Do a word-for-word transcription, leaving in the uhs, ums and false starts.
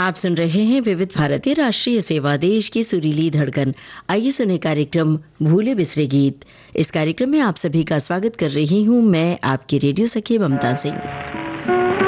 आप सुन रहे हैं विविध भारतीय राष्ट्रीय सेवा, देश की सुरीली धड़कन। आइए सुने कार्यक्रम भूले बिसरे गीत। इस कार्यक्रम में आप सभी का स्वागत कर रही हूं मैं, आपकी रेडियो सखी ममता सिंह।